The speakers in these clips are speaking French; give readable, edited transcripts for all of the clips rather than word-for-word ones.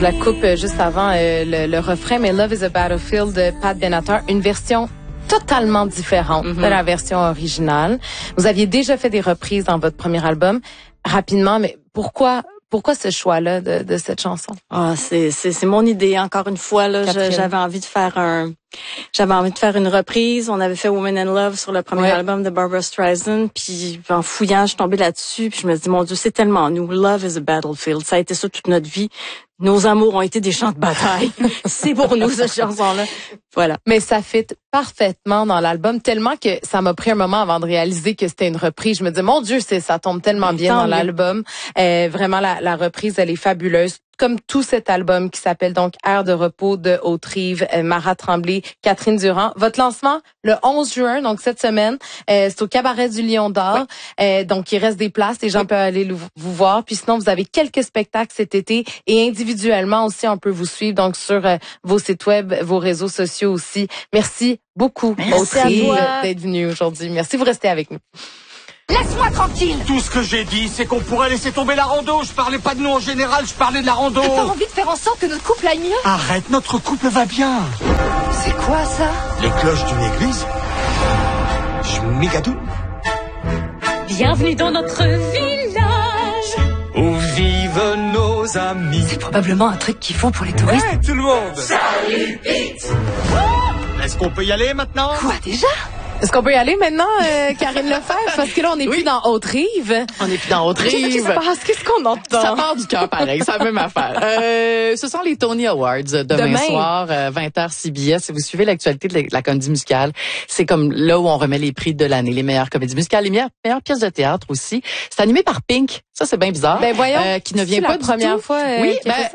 La coupe juste avant le refrain, mais Love is a Battlefield de Pat Benatar, une version totalement différente de la version originale. Vous aviez déjà fait des reprises dans votre premier album. Rapidement, mais pourquoi ce choix-là de cette chanson? Ah, c'est mon idée. Encore une fois, là, j'avais envie de faire une reprise. On avait fait Woman in Love sur le premier album de Barbra Streisand. Puis en fouillant, je suis tombée là-dessus. Puis je me suis dit, mon Dieu, c'est tellement nous. Love is a battlefield. Ça a été ça toute notre vie. Nos amours ont été des champs de bataille. C'est pour nous, cette chanson-là. Voilà. Mais ça fit parfaitement dans l'album, tellement que ça m'a pris un moment avant de réaliser que c'était une reprise. Je me disais, mon Dieu, ça tombe tellement bien dans l'album. Vraiment, la reprise, elle est fabuleuse. Comme tout cet album qui s'appelle donc Air de repos de Haute-Rive, Mara Tremblay, Catherine Durand. Votre lancement, le 11 juin, donc cette semaine, c'est au Cabaret du Lion d'Or. Donc, il reste des places, les gens peuvent aller vous voir. Puis sinon, vous avez quelques spectacles cet été et individuellement aussi, on peut vous suivre donc sur vos sites web, vos réseaux sociaux aussi. Merci beaucoup, Haute-Rive, d'être venu aujourd'hui. Merci, vous restez avec nous. Laisse-moi tranquille. Tout ce que j'ai dit, c'est qu'on pourrait laisser tomber la rando. Je parlais pas de nous en général, je parlais de la rando. T'as envie de faire en sorte que notre couple aille mieux? Arrête, notre couple va bien. C'est quoi ça? Les cloches d'une église. Schmigadoun. Bienvenue dans notre village Où vivent nos amis. C'est probablement un truc qu'ils font pour les touristes. Hey, tout le monde. Salut, Pete. Est-ce qu'on peut y aller maintenant? Quoi, déjà? Est-ce qu'on peut y aller maintenant, Karine Lefebvre? Parce que là, on n'est plus dans Haute-Rive. On n'est plus dans Haute-Rive. Qu'est-ce qui se passe? Qu'est-ce qu'on entend? Ça part du cœur pareil, c'est la même affaire. Ce sont les Tony Awards demain soir, 20h CBS. Si vous suivez l'actualité de la comédie musicale, c'est comme là où on remet les prix de l'année, les meilleures comédies musicales, les meilleures pièces de théâtre aussi. C'est animé par Pink. Ça, c'est bien bizarre. Ben voyons, qui ne vient pas la du première tout. fois. Oui,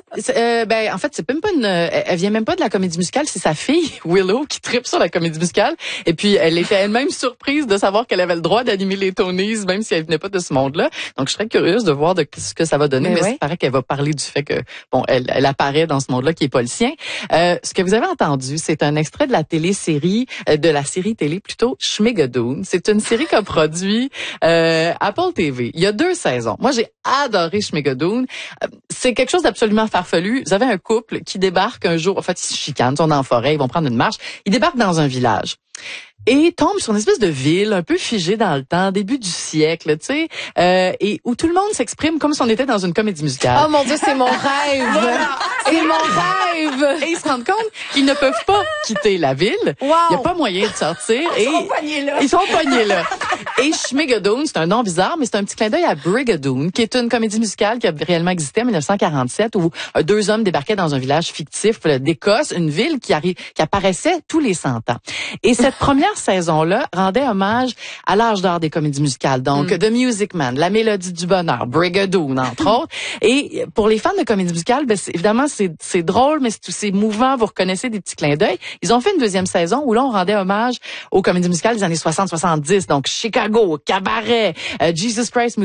en fait, c'est même pas elle vient même pas de la comédie musicale, c'est sa fille Willow qui tripe sur la comédie musicale. Et puis elle était elle-même surprise de savoir qu'elle avait le droit d'animer les Tonys, même si elle venait pas de ce monde-là. Donc je serais curieuse de voir de ce que ça va donner. Mais il paraît qu'elle va parler du fait que elle apparaît dans ce monde-là qui est pas le sien. Ce que vous avez entendu, c'est un extrait de la télésérie, de la série télé plutôt Schmigadoon. C'est une série qu'a produit Apple TV. Il y a 2 saisons. Moi, j'ai adoré Schmigadoon. C'est quelque chose d'absolument farfelu. Vous avez un couple qui débarque un jour, en fait, ils se chicanent, ils sont dans la forêt, ils vont prendre une marche. Ils débarquent dans un village. Et tombe sur une espèce de ville un peu figée dans le temps, début du siècle, tu sais, et où tout le monde s'exprime comme si on était dans une comédie musicale. Oh mon Dieu, c'est mon rêve! C'est mon rêve! Et ils se rendent compte qu'ils ne peuvent pas quitter la ville. Wow. Il n'y a pas moyen de sortir. Ils sont pognés là. Et Schmigadoon, c'est un nom bizarre, mais c'est un petit clin d'œil à Brigadoon, qui est une comédie musicale qui a réellement existé en 1947, où 2 hommes débarquaient dans un village fictif d'Écosse, une ville qui apparaissait tous les 100 ans. Et cette première saison-là rendait hommage à l'âge d'or des comédies musicales. Donc, The Music Man, La Mélodie du Bonheur, Brigadoon, entre autres. Et pour les fans de comédie musicale, évidemment, c'est drôle, mais c'est mouvant. Vous reconnaissez des petits clins d'œil. Ils ont fait une 2e saison où là, on rendait hommage aux comédies musicales des années 60-70. Donc, Chicago, Cabaret, Jesus Christ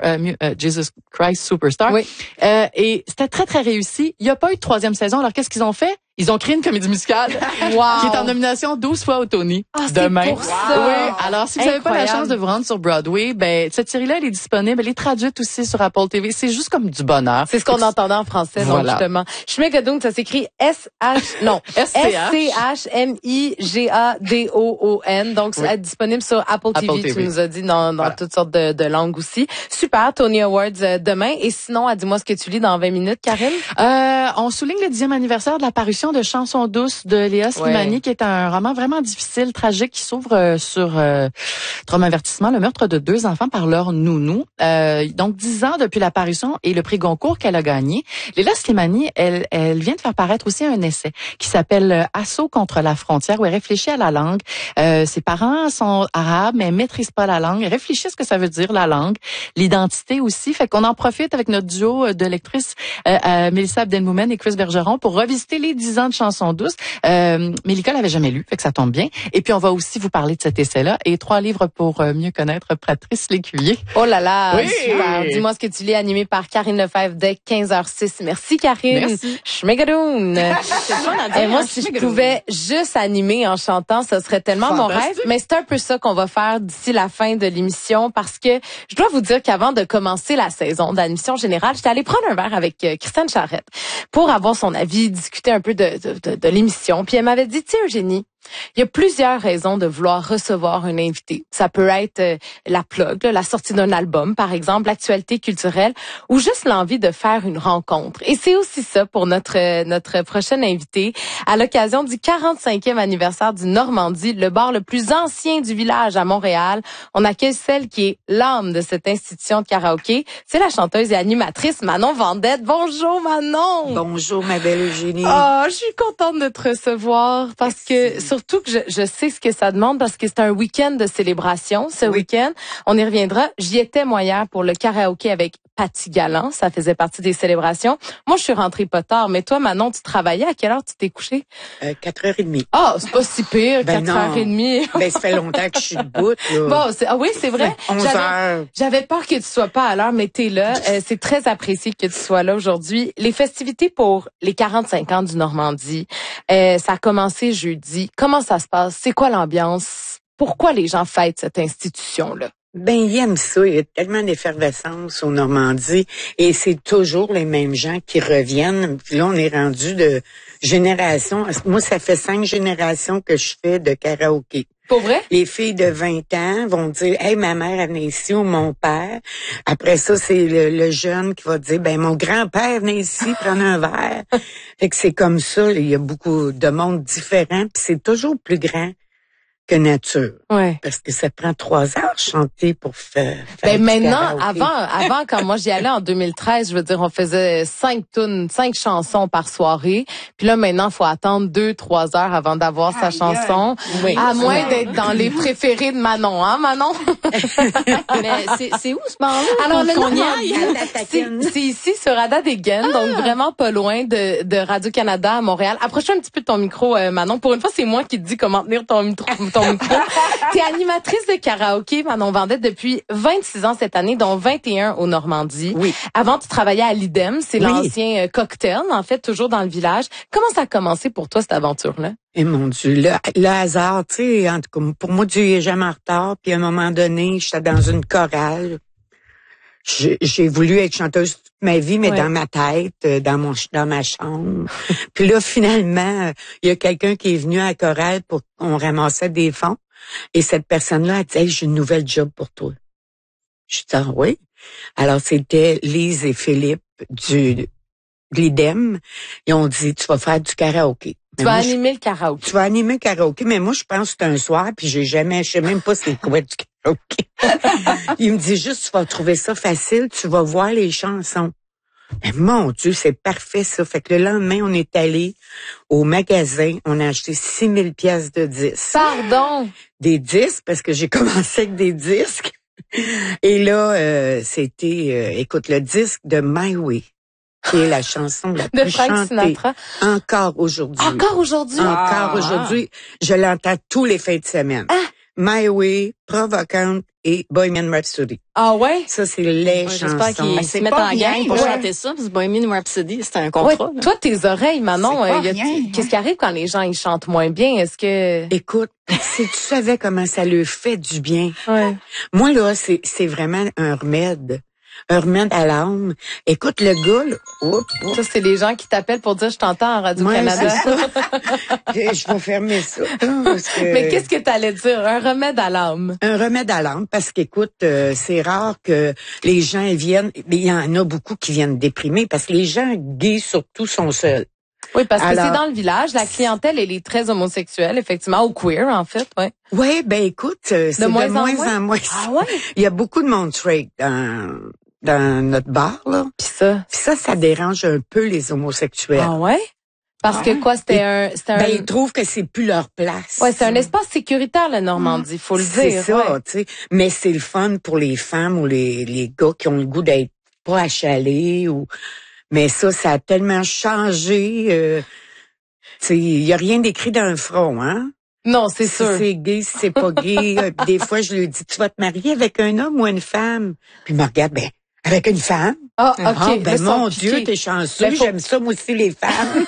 Superstar. Oui. Et c'était très, très réussi. Il n'y a pas eu de 3e saison. Alors, qu'est-ce qu'ils ont fait? Ils ont créé une comédie musicale qui est en nomination 12 fois au Tony demain. C'est pour ça. Oui. Alors, si vous n'avez pas la chance de vous rendre sur Broadway, cette série-là, elle est disponible. Elle est traduite aussi sur Apple TV. C'est juste comme du bonheur. C'est ce qu'on entendait en français, donc justement. Schmigadoon, ça s'écrit S-C-H-M-I-G-A-D-O-O-N. Donc, c'est disponible sur Apple TV. Tu nous as dit dans toutes sortes de langues aussi. Super, Tony Awards demain. Et sinon, dis-moi ce que tu lis dans 20 minutes, Karine. On souligne le 10e anniversaire de l'apparition de Chansons douces de Léa Slimani, qui est un roman vraiment difficile, tragique, qui s'ouvre sur trauma avertissement, le meurtre de 2 enfants par leur nounou. Donc 10 ans depuis l'apparition et le prix Goncourt qu'elle a gagné. Léa Slimani, elle vient de faire paraître aussi un essai qui s'appelle Assaut contre la frontière, où elle réfléchit à la langue. Ses parents sont arabes, mais elle maîtrise pas la langue. Elle réfléchit à ce que ça veut dire, la langue, l'identité aussi. Fait qu'on en profite avec notre duo de lectrices Mélissa Abdelmoumen et Chris Bergeron pour revisiter les 10 10 ans de chansons douces. Mélika l'avait jamais lu, fait que ça tombe bien. Et puis, on va aussi vous parler de cet essai-là et 3 livres pour mieux connaître Patrice Lécuyer. Oh là là, oui. Super. Dis-moi ce que tu lis, animé par Karine Lefebvre dès 15h06. Merci, Karine. Merci. Schmigadoun. Et moi, si je pouvais juste animer en chantant, ce serait tellement mon rêve. Mais c'est un peu ça qu'on va faire d'ici la fin de l'émission parce que je dois vous dire qu'avant de commencer la saison d'admission générale, j'étais allée prendre un verre avec Christiane Charette pour avoir son avis, discuter un peu de l'émission. Puis elle m'avait dit, tu sais, Eugénie, il y a plusieurs raisons de vouloir recevoir un invité. Ça peut être la plug, la sortie d'un album, par exemple, l'actualité culturelle, ou juste l'envie de faire une rencontre. Et c'est aussi ça pour notre prochaine invité. À l'occasion du 45e anniversaire du Normandie, le bar le plus ancien du village à Montréal, on accueille celle qui est l'âme de cette institution de karaoké. C'est la chanteuse et animatrice Manon Vendette. Bonjour Manon! Bonjour ma belle Eugénie. Oh, je suis contente de te recevoir parce que surtout que je sais ce que ça demande parce que c'est un week-end de célébration. Ce week-end, on y reviendra. J'y étais moi hier pour le karaoké avec Patty Galland. Ça faisait partie des célébrations. Moi, je suis rentrée pas tard. Mais toi, Manon, tu travaillais. À quelle heure tu t'es couchée? 4h30. Ah, c'est pas si pire, 4h30. Ben, ça fait longtemps que je suis debout, là. Bon, oui, c'est vrai. 11h. J'avais peur que tu sois pas à l'heure, mais t'es là. C'est très apprécié que tu sois là aujourd'hui. Les festivités pour les 45 ans du Normandie, ça a commencé jeudi. Comment ça se passe? C'est quoi l'ambiance? Pourquoi les gens fêtent cette institution-là? Ben, ils aiment ça. Il y a tellement d'effervescence au Normandie et c'est toujours les mêmes gens qui reviennent. Puis là, on est rendu de génération. Moi, ça fait 5 générations que je fais de karaoké. Pour vrai? Les filles de 20 ans vont dire, hey, ma mère elle venait ici ou mon père. Après ça, c'est le jeune qui va dire, ben, mon grand-père venait ici prendre un verre. Fait que c'est comme ça. Il y a beaucoup de monde différent puis c'est toujours plus grand que nature. Ouais. Parce que ça prend 3 heures chanter pour faire ben du maintenant, karaoké. avant, quand moi j'y allais en 2013, je veux dire, on faisait 5 chansons par soirée. Puis là, maintenant, faut attendre 2-3 heures avant d'avoir sa chanson. Oui. À moins d'être dans les préférés de Manon, hein, Manon? Mais c'est où ce bar-là? Alors, le qu'on y Normandie, aille? c'est ici, sur Ada Degen, donc vraiment pas loin de Radio-Canada à Montréal. Approche-toi un petit peu de ton micro, Manon. Pour une fois, c'est moi qui te dis comment tenir ton micro. T'es animatrice de karaoké, Manon Vendette, depuis 26 ans cette année, dont 21 au Normandie. Oui. Avant, tu travaillais à l'IDEM, c'est l'ancien cocktail, en fait, toujours dans le village. Comment ça a commencé pour toi, cette aventure-là? Et mon Dieu, le hasard, tu sais, en tout cas, pour moi, Dieu est jamais en retard. Puis à un moment donné, j'étais dans une chorale. J'ai voulu être chanteuse toute ma vie, mais dans ma tête, dans ma chambre. Puis là, finalement, il y a quelqu'un qui est venu à la chorale pour qu'on ramassait des fonds. Et cette personne-là a dit, hey, j'ai une nouvelle job pour toi. Je dis, ah oui. Alors, c'était Lise et Philippe de l'IDEM. Ils ont dit, tu vas faire du karaoké. Tu vas animer le karaoké. Tu vas animer le karaoké, mais moi, je pense que c'est un soir, puis je sais même pas c'est quoi du karaoké. Il me dit juste, tu vas trouver ça facile, tu vas voir les chansons. Mais mon Dieu, c'est parfait, ça. Fait que le lendemain, on est allé au magasin, on a acheté 6000 pièces de disques. Pardon? Des disques, parce que j'ai commencé avec des disques. Et là, c'était, écoute, le disque de My Way, qui est la chanson la plus chantée Sinatra. encore aujourd'hui. Encore aujourd'hui? Encore aujourd'hui. Je l'entends tous les fins de semaine. Ah. My Way, Provocante et Bohemian Rhapsody. Ah ouais? Ça, c'est les chansons. J'espère qu'ils se mettent en gang pour chanter ça, parce que Bohemian Rhapsody, c'est un contrat. Ouais, toi, tes oreilles, Manon, qu'est-ce qui arrive quand les gens ils chantent moins bien? Est-ce que... Écoute, si tu savais comment ça leur fait du bien. Ouais. Moi, là, c'est vraiment un remède. Un remède à l'âme. Écoute, le gars, là, ça, c'est les gens qui t'appellent pour dire « Je t'entends en Radio-Canada. Ouais, c'est ça. Je vais fermer ça. Parce que... Mais qu'est-ce que t'allais dire? Un remède à l'âme. Un remède à l'âme, parce qu'écoute, c'est rare que les gens viennent... Mais il y en a beaucoup qui viennent déprimés, parce que les gens gays, surtout, sont seuls. Oui, parce que c'est dans le village. La clientèle, elle est très homosexuelle, effectivement, ou queer, en fait, ouais. Oui, ben écoute, c'est de moins en moins. Ah ouais? Il y a beaucoup de monde straight dans notre bar, là. Puis ça dérange un peu les homosexuels. Ah ouais? Parce que quoi, c'était un... Ben, ils trouvent que c'est plus leur place. Ouais, c'est un espace sécuritaire, le Normandie, faut le dire. C'est ça, tu sais. Mais c'est le fun pour les femmes ou les gars qui ont le goût d'être pas achalés ou... Mais ça a tellement changé. Il y a rien d'écrit dans le front, hein? Non, c'est Si sûr. c'est gay, si c'est pas gay. Des fois, je lui dis, tu vas te marier avec un homme ou une femme? Puis il me regarde, ben, avec une femme? Ah, OK. Ah, ben, Là, mon sont Dieu, piqués. t'es chanceux. Ben, faut- J'aime ça, moi aussi, les femmes.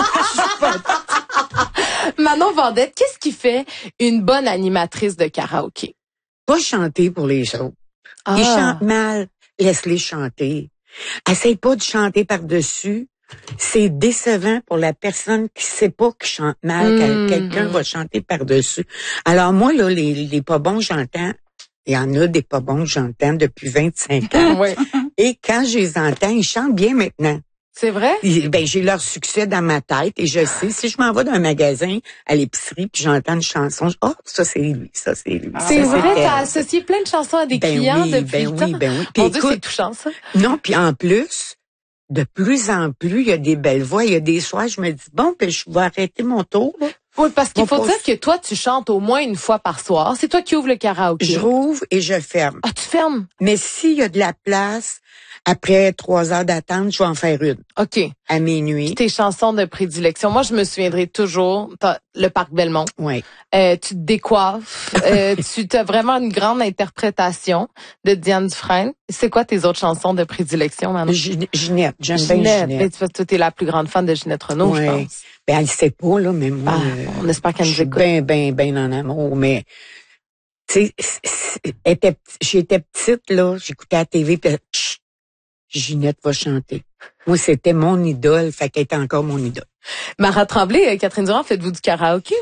Manon Vendette, qu'est-ce qui fait une bonne animatrice de karaoké? Pas chanter pour les autres. Ils chantent mal. Laisse-les chanter. Essaye pas de chanter par-dessus. C'est décevant pour la personne qui sait pas qu'il chante mal, quelqu'un va chanter par-dessus. Alors moi, là, les pas bons, j'entends. Il y en a des pas bons que j'entends depuis 25 ans. Oui. Et quand je les entends, ils chantent bien maintenant. C'est vrai? Ben, j'ai leur succès dans ma tête et je sais, si je m'en vais dans un magasin, à l'épicerie, puis j'entends une chanson, ça c'est lui, ça c'est lui. C'est ça, vrai, elle. t'as associé plein de chansons à des clients depuis le temps. Ben oui. Puis Mon Dieu, écoute, c'est touchant, ça. non, puis en plus, de plus en plus, il y a des belles voix. Il y a des soirs, je me dis, bon, ben, je vais arrêter mon tour, là. Oui, parce qu'il Mon faut pauvre. dire que toi, tu chantes au moins une fois par soir. C'est toi qui ouvres le karaoké. Je rouvre et je ferme. Ah, tu fermes? Mais s'il y a de la place, après 3 heures d'attente, je vais en faire une. OK. À minuit. Tes chansons de prédilection. Moi, je me souviendrai toujours, le Parc Belmont. Oui. Tu te décoiffes. Tu as vraiment une grande interprétation de Diane Dufresne. C'est quoi tes autres chansons de prédilection, Manon? Ginette. J'aime bien Ginette. Ginette. Mais toi, t'es la plus grande fan de Ginette Renaud, je Ouais. pense. Ben, elle sait pas, là, mais moi, On espère qu'elle je nous suis écoute. bien en amour, mais, tu sais, j'étais petite, là, j'écoutais la TV, puis chut, Ginette va chanter. Moi, c'était mon idole, fait qu'elle était encore mon idole. Mara Tremblay, Catherine Durand, faites-vous du karaoké?